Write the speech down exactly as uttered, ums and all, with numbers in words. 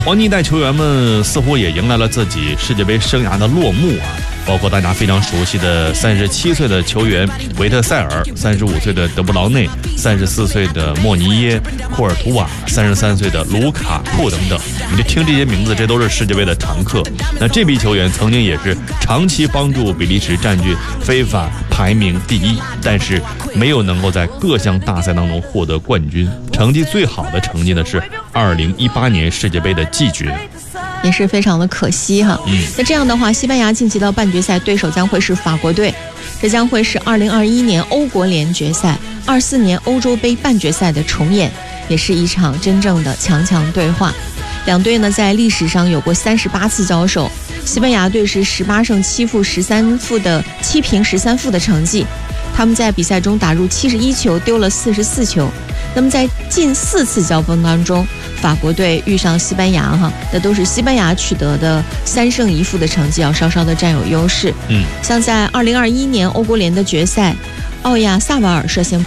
黄金一代球员们似乎也迎来了自己世界杯生涯的落幕啊，包括大家非常熟悉的三十七岁的球员维特塞尔，三十五岁的德布劳内，三十四岁的莫尼耶、库尔图瓦，三十三岁的卢卡库等等。你就听这些名字，这都是世界杯的常客。那这批球员曾经也是长期帮助比利时占据非法排名第一，但是没有能够在各项大赛当中获得冠军。成绩最好的成绩呢是二零一八年世界杯的季军， 也是非常的可惜哈。 嗯， 那这样的话，西班牙晋级到半决赛，对手将会是法国队，这将会是二零二一年欧国联决赛、二四年欧洲杯半决赛的重演，也是一场真正的强强对话。两队呢在历史上有过三十八次交手，西班牙队是十八胜七负十三负的七平十三负的成绩，他们在比赛中打入七十一球，丢了四十四球。那么在近四次交锋当中，法国队遇上西班牙哈，那都是西班牙取得的三胜一负的成绩，要稍稍的占有优势。 嗯， 像在二零二一年欧国联的决赛，奥亚萨瓦尔率先